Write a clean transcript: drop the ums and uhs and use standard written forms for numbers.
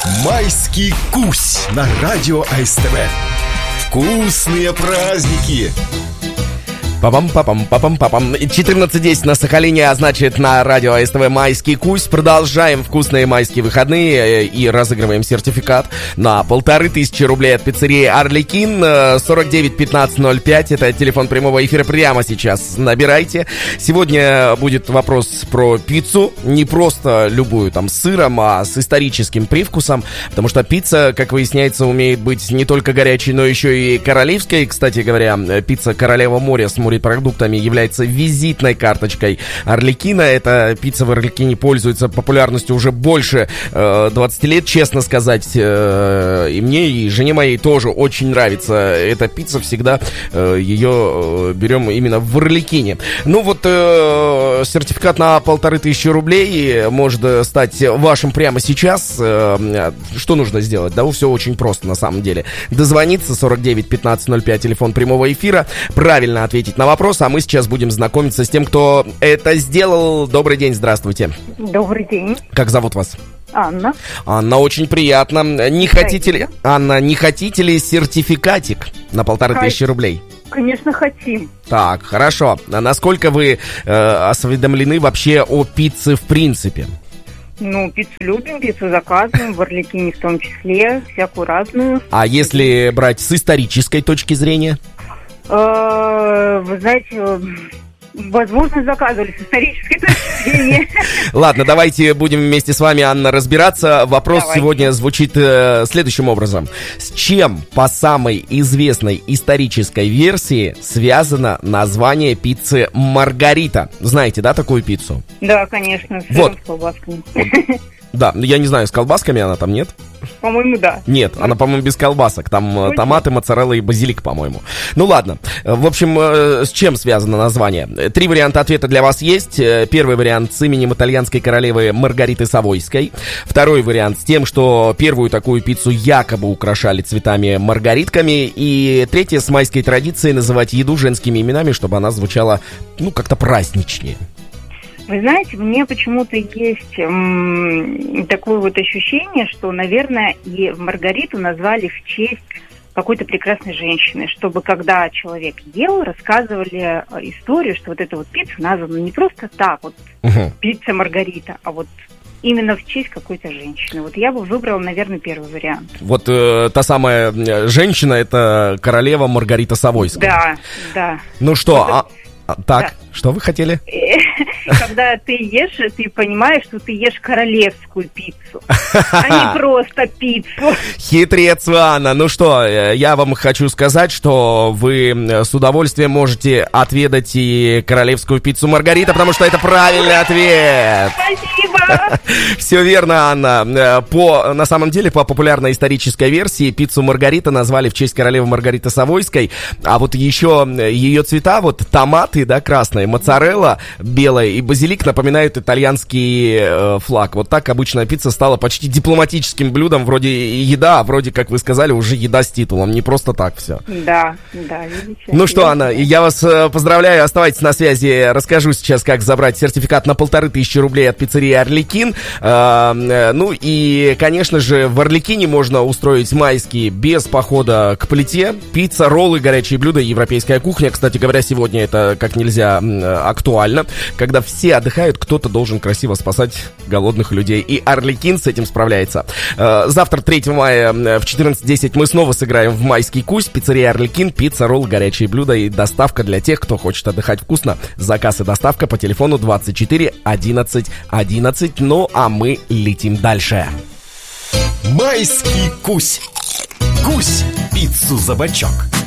Майский Кусь на радио АСТВ. Вкусные праздники. Папам. 14:10 на Сахалине, а значит на радио АСТВ «Майский Кусь». Продолжаем вкусные майские выходные и разыгрываем сертификат на 1500 рублей от пиццерии «Арлекин». 49 15 05, это телефон прямого эфира прямо сейчас. Набирайте. Сегодня будет вопрос про пиццу. Не просто любую там с сыром, а с историческим привкусом. Потому что пицца, как выясняется, умеет быть не только горячей, но еще и королевской. Кстати говоря, пицца «Королева моря» с морепродуктами является визитной карточкой Арлекина. Эта пицца в Арлекине пользуется популярностью уже больше 20 лет, честно сказать. И мне, и жене моей тоже очень нравится эта пицца. Всегда ее берем именно в Арлекине. Ну вот, сертификат на 1500 рублей может стать вашим прямо сейчас. Что нужно сделать? Да, все очень просто на самом деле. Дозвониться 49 15 05, телефон прямого эфира. Правильно ответить на вопрос, а мы сейчас будем знакомиться с тем, кто это сделал. Добрый день, здравствуйте. Добрый день. Как зовут вас? Анна. Анна, очень приятно. Не хотите ли, Анна, не хотите ли сертификатик на 1500 рублей? Конечно, хотим. Так, хорошо. А насколько вы осведомлены вообще о пицце в принципе? Ну, пиццу любим, пиццу заказываем, в Арлекине в том числе, всякую разную. А если брать с исторической точки зрения? Вы знаете, возможно, заказывали с исторической точки зрения. Ладно, давайте будем вместе с вами, Анна, разбираться. Вопрос сегодня звучит следующим образом. С чем по самой известной исторической версии связано название пиццы Маргарита? Знаете, да, такую пиццу? Да, конечно, с сыром, с колбасками. Да, я не знаю, с колбасками она там, нет? По-моему, да. Нет, она, по-моему, без колбасок. Там томаты, моцарелла и базилик, по-моему. Ну ладно. В общем, с чем связано название? 3 варианта ответа для вас есть. Первый вариант с именем итальянской королевы Маргариты Савойской. Второй вариант с тем, что первую такую пиццу якобы украшали цветами-маргаритками. И третье с майской традицией называть еду женскими именами, чтобы она звучала, ну, как-то праздничнее. Вы знаете, мне почему-то есть такое вот ощущение, что, наверное, и Маргариту назвали в честь какой-то прекрасной женщины, чтобы когда человек ел, рассказывали историю, что вот эта вот пицца названа не просто так, вот пицца Маргарита, а вот именно в честь какой-то женщины. Вот я бы выбрала, наверное, первый вариант. Вот та самая женщина, это королева Маргарита Савойская. Да. Ну что, так, что вы хотели? Когда ты ешь, ты понимаешь, что ты ешь королевскую пиццу, а не просто пиццу. Хитрец, Анна. Ну что, я вам хочу сказать, что вы с удовольствием можете отведать и королевскую пиццу Маргарита, потому что это правильный ответ. Спасибо. Все верно, Анна. На самом деле, по популярной исторической версии, пиццу Маргарита назвали в честь королевы Маргариты Савойской, а вот еще ее цвета, вот томаты, да, красные, моцарелла белая и базилик напоминают итальянский флаг. Вот так обычная пицца стала почти дипломатическим блюдом, вроде еда, а вроде, как вы сказали, уже еда с титулом, не просто так все. Да, видите. Ну что, Анна, я вас поздравляю, оставайтесь на связи, расскажу сейчас, как забрать сертификат на 1500 рублей от пиццерии «Арлекин». Ну и, конечно же, в Арлекине можно устроить майские без похода к плите. Пицца, роллы, горячие блюда, европейская кухня. Кстати говоря, сегодня это как нельзя актуально. Когда все отдыхают, кто-то должен красиво спасать голодных людей. И Арлекин с этим справляется. Завтра, 3 мая, в 14:10 мы снова сыграем в «Майский Кусь». Пиццерия «Арлекин», пицца, ролл, горячие блюда и доставка для тех, кто хочет отдыхать вкусно. Заказ и доставка по телефону 24 11 11. Ну, а мы летим дальше. «Майский Кусь». Кусь пиццу за бочок.